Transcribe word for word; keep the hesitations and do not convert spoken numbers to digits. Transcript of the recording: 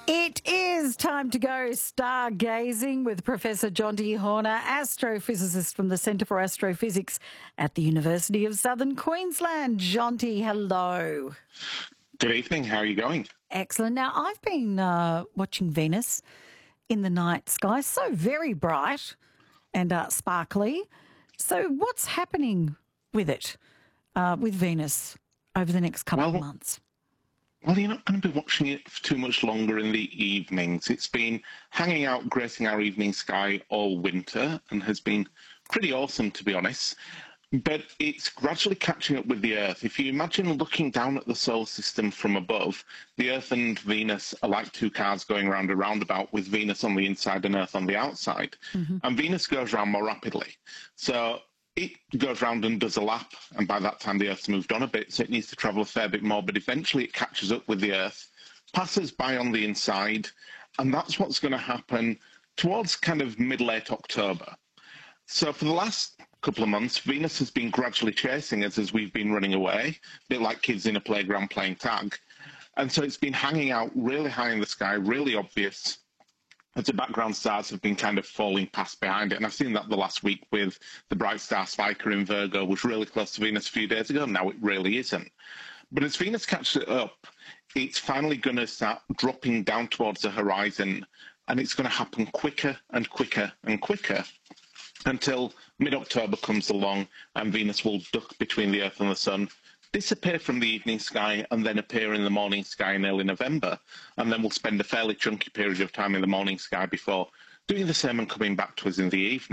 It is time to go stargazing with Professor Jonty Horner, astrophysicist from the Centre for Astrophysics at the University of Southern Queensland. Jonty, hello. Good evening. How are you going? Excellent. Now, I've been uh, watching Venus in the night sky, so very bright and uh, sparkly. So what's happening with it, uh, with Venus, over the next couple well, of months? Well, you're not going to be watching it for too much longer in the evenings. It's been hanging out, gracing our evening sky all winter and has been pretty awesome, to be honest. But it's gradually catching up with the Earth. If you imagine looking down at the solar system from above, the Earth and Venus are like two cars going around a roundabout with Venus on the inside and Earth on the outside. Mm-hmm. And Venus goes around more rapidly. So it goes round and does a lap, and by that time the Earth's moved on a bit, so it needs to travel a fair bit more, but eventually it catches up with the Earth, passes by on the inside, and that's what's going to happen towards kind of mid-late October. So for the last couple of months, Venus has been gradually chasing us as we've been running away, a bit like kids in a playground playing tag. And so it's been hanging out really high in the sky, really obvious, as the background stars have been kind of falling past behind it. And I've seen that the last week with the bright star Spica in Virgo, was really close to Venus a few days ago. Now it really isn't. But as Venus catches it up, it's finally going to start dropping down towards the horizon, and it's going to happen quicker and quicker and quicker until mid-October comes along and Venus will duck between the Earth and the Sun, disappear from the evening sky, and then appear in the morning sky in early November. And then we'll spend a fairly chunky period of time in the morning sky before doing the same and coming back to us in the evening.